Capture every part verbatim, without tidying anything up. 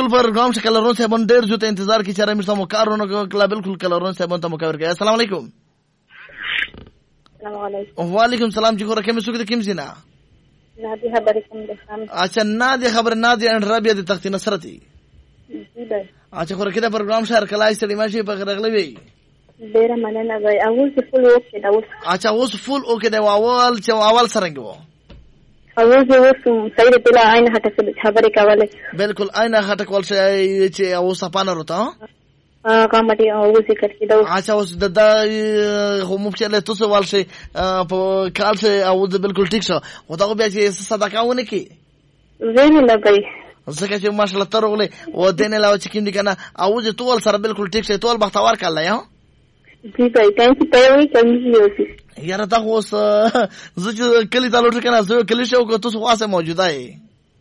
بالکل پروګرام چې کلرون صاحب ډېر جو ته انتظار کی چاره مشته مو کارونه کله بالکل کلرون صاحب ته مو کوي. السلام علیکم. السلام علیکم. وعلیکم السلام. چې خو کوم څوک د کوم زینا نادي خبرې کوم د خام. اچھا نادي خبر نادي ان رابعه د تخت نصرتي. جی بای. اچھا خو کده پروګرام شهر کلای سړي ماشي په غرغلې وي. ډېر مننه بای. اول څه فول اوکې دا اوس. اچھا اوس فول اوکې دا اول چې اول سرنګ وو. اول زه اوس سید بلا عین هټه خبرې کوله. بالکل عین هټه کول شي چې اوس پانه وروته. هغه مټي او ذکر کیدو. اچھا اوس د هو مفصله تاسو والشي په کال څه او بالکل ټیک شو. او دا بیا چې صدقه ونه کی. زين لا بای. زکه چې ماشاءالله ترغله و دینه لا چې کیند کنه او چې ټول سره بالکل ټیک شي ټول بختوار کړل یا. جی بای تاسو ته وی کوي اوس. یاره دا اوس زه کلی تعالو کنه زه کلی شو کو تاسو واسه موجوده ای.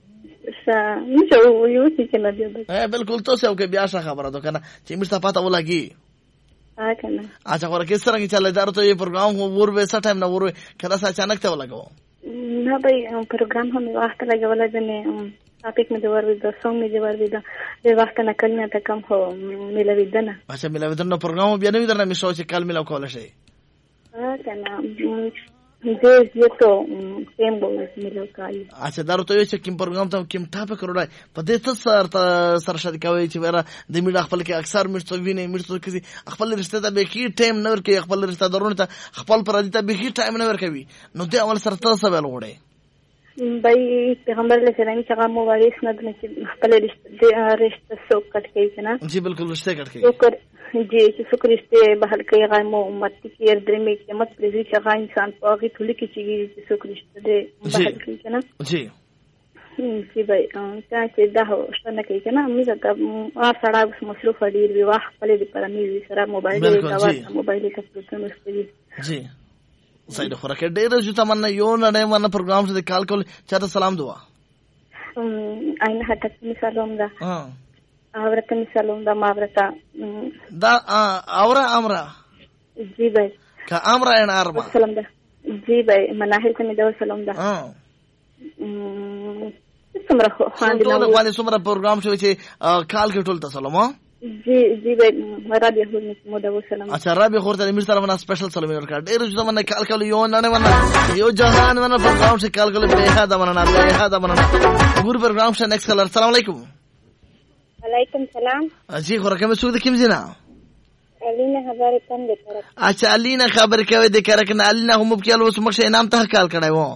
نشو یو څه کنه دی. ا بالکل تاسو یو کې بیا څه خبره ده کنه چې مشته پاته ولګي. ا کنه. اچھا ور کې سره کې چلے دار ته یو پروګرام ور به څه ټایم نه ور کله څه اچانک ته ولګو. نه بای پروګرام هم وخت لګول ځنه ټاپک مې جوړ وې دا سونګ مې جوړ وې دا د وخت نه کلمه ته کم هو ملوي دنه. اچھا ملوي دنه پروګرام بیا نه درنه مې سوچ کال ملو کول شي. ا کنه دې یو ته سیم بول ملو کای. اچھا دارو ته چې کوم پروګرام ته کوم ټاپک وروړای په دې څه سره سره شریکوي چې ورا د میډیا خپل کې اکثر مرته ویني مرته کې خپل رشتہ ته به کې ټایم نه ور کوي خپل رشتہ درونه ته خپل پر دې ته به کې ټایم نه ور کوي نو دې اول سره تاسو به لوړې. بای پیغمبر علیہ السلام چې هغه موارث نه د خپل رشتہ رشتہ سو کټ کوي کنه. جی بالکل رشتہ کټ کوي. شکر جی چې شکر رشتہ بهل کوي هغه مو امت کې ار درې می کې مت پرې چې هغه انسان په هغه ټول کې چې شکر رشتہ دې بهل کوي کنه. جی جی بای تا چې دا شنه کوي کنه موږ ته ا سړی مصروف ډیر وی واخ خپل دې پر می سره موبایل دا موبایل ته پروتون مستوي. جی سید خوراک ډېر جو تمنا یو نه نه پروګرام څخه کال کول چاته سلام دوا. ام عین هټه مثالوم دا. ها اورته مثالوم دا ماورتا دا اورا امرا. جی بای. کا امرا ان ارما. سلام دا. جی بای مناهل کنه دا سلام دا. ها ام څومره خو خاندي نو باندې څومره پروګرام شوی چې کال کې ټول ته سلام. جی جی بای رابعه خور مو دا سلام. اچھا رابعه خور ته میر سره ونه سپیشل سلام ورکړ. ډېر جو تمنا کال کول یو نه نه ونه یو جهان ونه پروګرام چې کال کول به ها دا مننه به ها دا مننه ګور پروګرام شه نیکست کلر. السلام علیکم. وعلیکم سلام. جی خور کوم څوک د کوم زینا الینا خبرې کوم د کرک. اچھا الینا خبر کوي د کرک نه الینا هم په کال اوس مخه انعام ته کال کړای وو.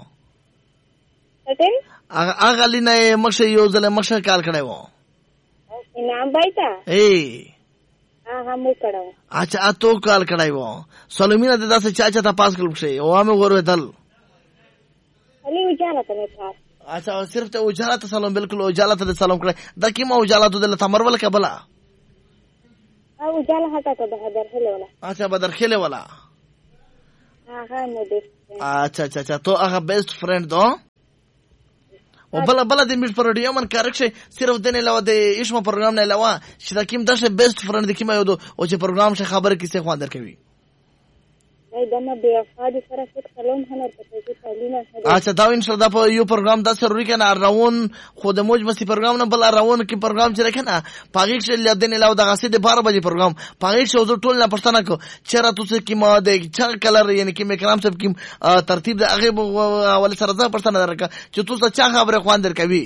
اته هغه الینا مخه یو ځله مخه کال کړای وو. انعام بایتا اے هغه مو کړو. اچھا اتو کال کړای وو. سلمینا د داسه چاچا ته پاس کړم شي او امه غور ودل علي وجاله ته پاس. اچھا صرف ته وجاله ته سلام بالکل وجاله ته سلام کړای د کیما وجاله ته د تمرول کبلا او وجاله هټه ته بدر خله ولا. اچھا بدر خله ولا هغه مو دې. اچھا اچھا اچھا تو هغه بیسٹ فرند دو او بل بل د میټ پر ډیو من کارک شي صرف دنه لو د ایشمو پروګرام نه لوا چې دا کیم دشه بیسٹ فرند د کیما یو دو او چې پروګرام شه خبر کیسه خو اندر کوي. ای دمه بیا فادي سره څه سلام هنر ته چې تعلیمه. اچھا دا ان شاء الله په یو پروګرام دا ضروري کنه راون خود موج مسی پروګرام نه بل راون کی پروګرام چې کنه پاګیک شه لدن له دغه سي د بارہ بجې پروګرام پاګیک شه زو ټول نه پښتنه کو چیرې تاسو کی ما د چر کلر یعنی کی میکرام صاحب کی ترتیب د هغه ول سره ځه پښتنه درکا چې تاسو چا خبره خو اندر کوي.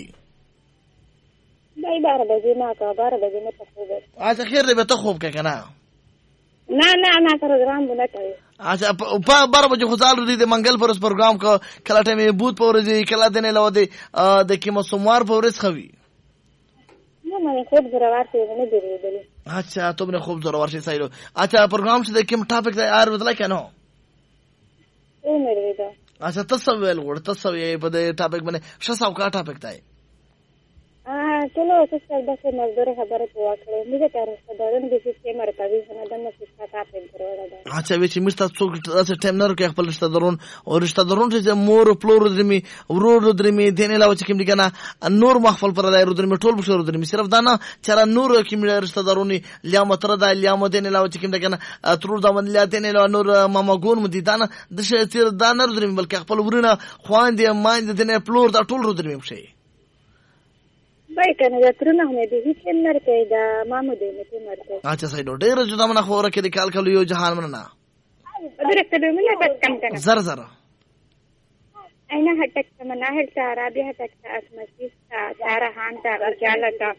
دای بارہ بجې ما کا بارہ بجې نه پښتو. اچھا خیر دې به ته خوب کې کنه. نه نه نه پروګرام بونه کوي. اچھا په بارہ بجې خدای دې د منګل پرس پروګرام کو کله ټیمه بوت پورې دې کله دنه لو دې د کیمو سوموار پورې خوي. نه مې خوب زراور څه نه دی ویلي. اچھا تم نے خوب زراور څه سایلو. اچھا پروګرام څه د کیم ټاپک دی ار بدل کنه. اے مې ویدا. اچھا تاسو ویل ور تاسو یې په دې ټاپک باندې څه څو کا ټاپک دی. اه چلو څه څه د څه مزدور خبره کوله موږ ته راځدارن د څه مرکزي سند د مستا ټاپک دروړل. اچھا وی چې مستا څوک تاسو ټیم نه کې خپل رشتہ درون او رشتہ درون چې مور پلور درمي ورور درمي دینه لا چې کوم دي کنه نور محفل پر لای درمي ټول بشور درمي صرف دا نه چر نور کوم رشتہ درونی لیام تر دا لیام دینه لا چې کوم دي کنه تر دا من لا دینه لا نور ماما ګون مدي دا نه د شتیر دا نه درمي بلکې خپل ورونه خوان دي مان دي دینه پلور دا ټول درمي شي. بای کنه دا ترونه مې دې هیڅ نه کوي دا مامو دې نه مرته اچھا صحیح ډېر جو تمنا خبره کې کال کلو یو جهان مننه درته دې مې بس کم کنه زر زر اینا هټک تمنا هټ عربي هټک اسمسیس سارا هان تا رجاله تا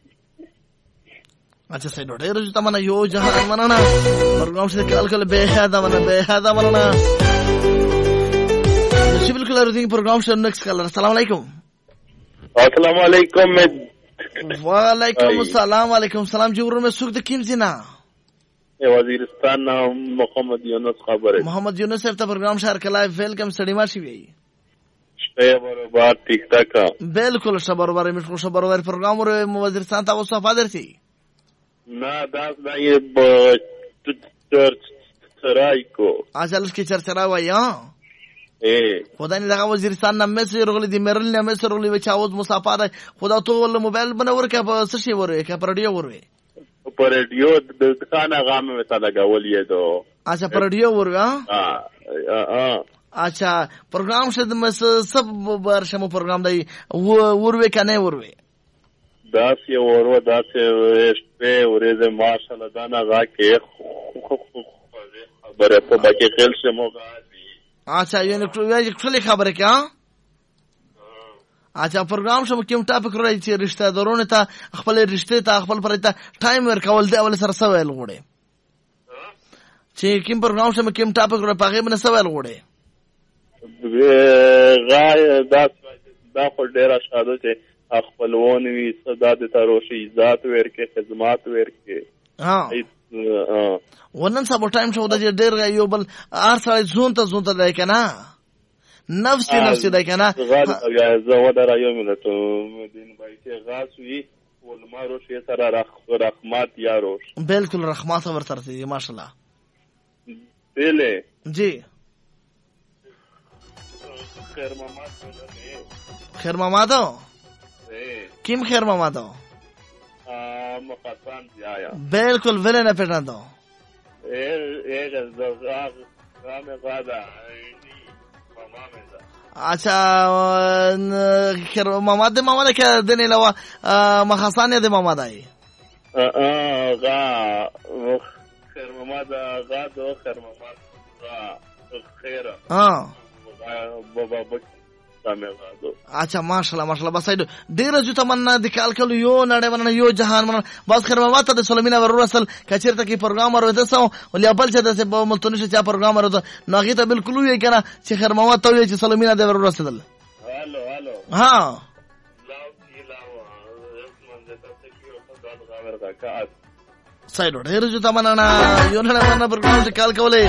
اچھا صحیح ډېر جو تمنا یو جهان مننه پروګرام سے کال کله به هدا مننه به هدا مننه شي بالکل ارزي پروګرام سے نیکسٹ کالر السلام علیکم السلام علیکم. وعلیکم السلام علیکم سلام جوړ مې سوق د کیم زینا وزیرستان محمد یونس خبره محمد یونس صاحب ته پروګرام شهر کلای ویلکم سټډي ماشي وی شته برابر ٹھیک ٹھاک بالکل شبر ور مې خو شبر ور پروګرام ور وزیرستان ته وسو فادر سي نه داس دا یې چرچ سرای کو اجل کی چرچرا وای اے خدای نه دغه وزیرستان نه مې سره غلي دي مېرل نه مې سره غلي و چاوز مسافر خدا ته ول موبایل بنور کې په څه شي وره کې پر رادیو وره پر رادیو د خانه غام مې تا لګول یې دو اچھا پر رادیو وره ها ها اچھا پروګرام شه د مس سب برشمو پروګرام دی وره کنه وره داس یې ورو داس یې شپه ورې ماشاءالله دا نه غا کې خبره په باقي خل شه مو اچھا یعنی ټولې خبره کې ها اچھا پروګرام شوم کوم ټاپک راځي چې رشتہ دارونه ته خپل رشته ته خپل پرته ټایم ورکول دی اول سره سوال غوړي چې کوم پروګرام شوم کوم ټاپک را پاغه من سوال غوړي غای دا دا خو ډیر شاده چې خپلونه وي صدا د تروشي ذات ورکه خدمات ورکه ها ونن سبا ټایم شو د ډیر یو بل ار سره زون ته زون ته دی کنه نفسي نفسي دی کنه غاد زه ودر یو ملت دین بای چې غاسوي ولمارو شي سره رحمت یارو بالکل رحمت ور سره دي ماشاءالله بله جی خیر ماما خیر ماما دو کیم خیر ماما دو مقصان جایا بالکل ویل نه پټاندو اے اے زغاغ رام غادا ماما مې اچھا خیر ماما د ماما ده کې دنه لوا مخصان د ماما ده ا غا خیر ماما ده غا دو خیر ماما غا خیر ها بابا بک اچھا ماشاءالله ماشاءالله بس ډیر جو تمنا د کال کلو یو نړۍ ورنه یو جهان ورنه بس خیر ماما ته د سلمینا ور رسل کچیرته کی پروګرام ور وته سو ولیا بل چې د ملتون چې پروګرام ور وته ناغي ته بالکل وی کنه چې خیر ماما ته وی چې سلمینا د ور رسل هالو هالو ها لاو کی لاو اسمن د تاسو کیو په دغه غاور کا کا سایډ ډیر جو تمنا نه یو نړۍ ورنه پروګرام چې کال کولې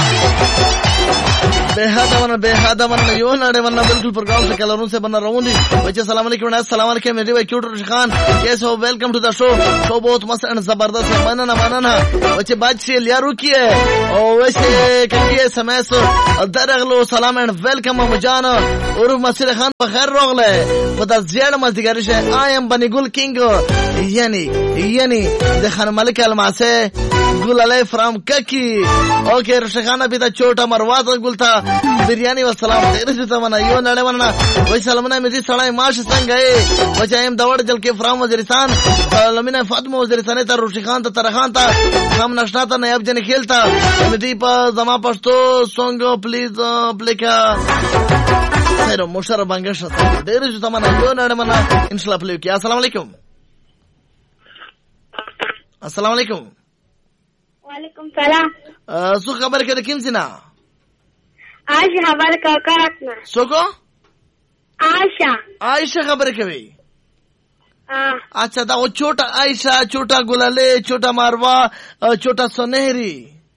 बेहद मन बेहद मन यो नड़े मन बिल्कुल प्रोग्राम से कलरों से बना रहूं दी बच्चे सलाम अलैकुम अस्सलाम वालेकुम मेरे भाई क्यूट खान कैसे हो welcome to the show show बहुत मस्त एंड जबरदस्त है मानना मानना बच्चे बात से लिया रुकी है और वैसे कहिए समय से दरगलो सलाम एंड वेलकम मजान और मसीर खान बखैर रोगले पता ज़्यादा मस्तिगारिश है आई एम बनी गुल किंग यानी यानी द खान मलिक अलमासे गुल अले फ्रॉम ककी ओके रशखाना भी था छोटा मरवात गुलता बिरयानी व सलाम तेरे से तमन्ना यो नड़े वरना वही सलमना मेरी सड़ाई माश संग गए वचाएम दवड़ जल के फ्राम वजीरिस्तान लमीना फातिमा वजीरिस्तान था रुशी खान था तरखान था हम नशना था नयाब जन खेलता मेरी पा जमा पश्तो सॉन्ग प्लीज प्ले का सर मुशर बंगश था तेरे से तमन्ना यो नड़े वरना इंशाल्लाह प्ले किया अस्सलाम वालेकुम अस्सलाम वालेकुम वालेकुम सलाम सु खबर के किम सिना आशा खबर का करतना सोको आशा आयशा खबर कभी हां अच्छा दा वो छोटा आयशा छोटा गुलाले छोटा मारवा छोटा सुनहरी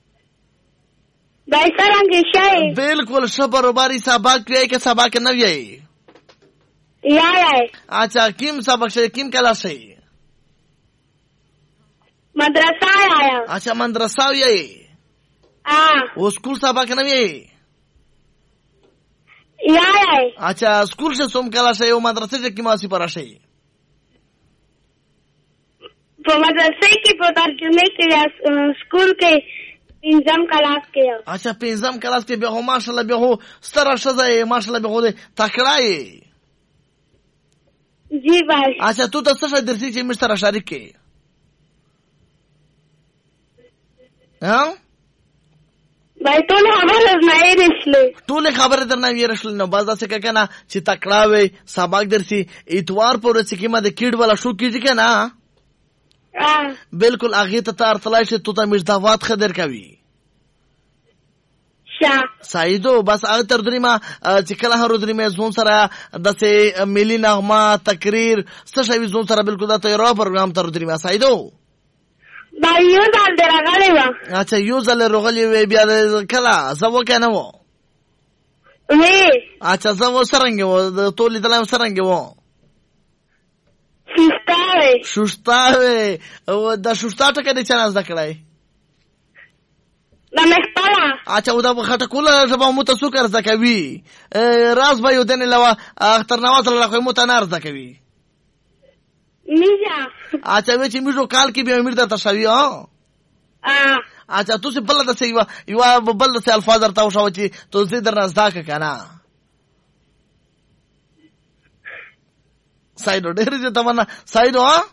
बैसा रंग शाय बिल्कुल शबर बारी सबक के के सबक न ये या या अच्छा किम सबक से किम कला से मदरसा आया अच्छा मदरसा ये हां वो स्कूल सबक न ये या या अच्छा स्कूल से सोम कला से वो मदरसे से की मासी पर आशे तो मदरसे की तर्जुमे के स्कूल के इंजम क्लास के अच्छा पेंजम क्लास के बेहो माशाल्लाह बेहो سترہ شزه माशाल्लाह बेहो दे तकड़ाए جی بھائی. اچھا تو ته څه شي درسي چې موږ سره شریک کې ها بھائی ټول خبره نه رسلې ټول خبره درنه وی رسل نو باز څه کنه چې تکړه وي سبق درسي اتوار پر څه کې ما د کیډ والا شو کیږي کنه بالکل هغه ته تار تلای شي تو ته مجدوات خدر کوي سایدو بس هغه تر درې ما چې کله هر درې ما زون سره د سه ملي نغمه تقریر څه شوی زون سره بالکل دا تیار پروګرام تر درې ما سایدو دا یو ځل درغلی و. اچھا یو ځل رغلی وی بیا کله زه وکنه و وی اچھا زه و سرنګ و د ټول دلم سرنګ و شوشتاوی شوشتاوی او د شوشتا ټکه د چانس دکړای د مختلا اچھا و دا خټه کوله زبا مو ته سوکر زکوي راز به یو دنه لوا اختر نواز الله خو مو ته نار زکوي میجا اچھا وی چې میجو کال کې به امیر درته شوی ها اچھا تو څه بل د څه یو یو بل د څه الفاظ درته وشو چې تو زه درنه زاک کنه سایدو ډېر چې تمنا سایدو ها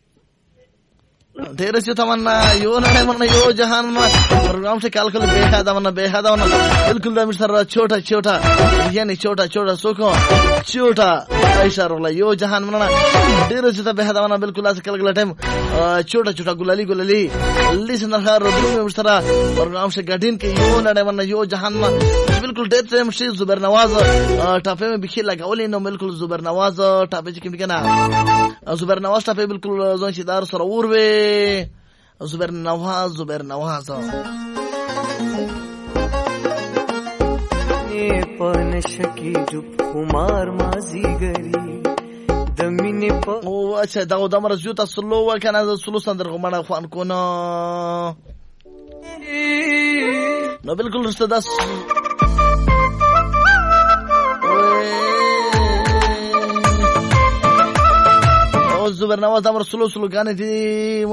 ډېر چې تمنا یو نه نه یو جهان ما پروګرام سے کال کله به حدا ونه به حدا ونه بالکل د مشر چھوٹا چھوٹا یعنی چھوٹا چھوٹا سوکو چھوٹا اشاره له یو جهان مننه ډېر چې به حدا ونه بالکل اس کله کله ټیم چھوٹا چھوٹا ګلالي ګلالي لیسنر هر ورو مشر پروګرام سے ګډین کې یو نه نه یو جهان ما بالکل ډېر ټیم شي زبر نواز ټاپه مې بخي لګولې نو بالکل زبر نواز ټاپه چې کوم کنه زبر نواز ټاپه بالکل ځون چې دار سره اور وې زبر نواز زبر نواز نه پنشکی جب خمار مازی گری دمینه په او اچھا دا د امر زیو تاسو لو وکنه سلو سندر غمنه خوان کو نو نو بالکل رسته داس او زبر نواز د امر سلو سلو غانه دي